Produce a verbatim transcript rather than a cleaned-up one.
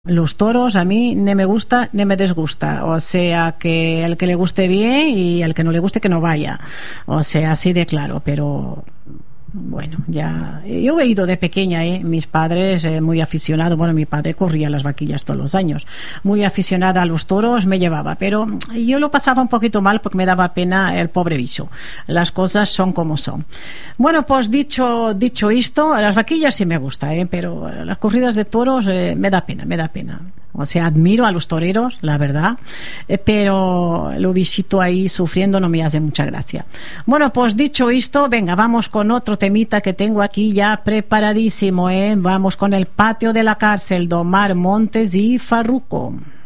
Los toros a mí ni me gusta ni me disgusta, o sea que el que le guste bien y el que no le guste que no vaya, o sea, así de claro, pero bueno, ya yo he ido de pequeña, ¿eh? Mis padres eh, muy aficionados, bueno, mi padre corría las vaquillas todos los años, muy aficionada a los toros, me llevaba, pero yo lo pasaba un poquito mal porque me daba pena el pobre bicho. Las cosas son como son. Bueno, pues dicho dicho esto, las vaquillas sí me gusta, ¿eh? Pero las corridas de toros eh, me da pena, me da pena. O sea, admiro a los toreros, la verdad, eh, pero lo visito ahí sufriendo no me hace mucha gracia. Bueno, pues dicho esto, venga, vamos con otro temita que tengo aquí ya preparadísimo, ¿eh? Vamos con el patio de la cárcel, Omar Montes y Farruko.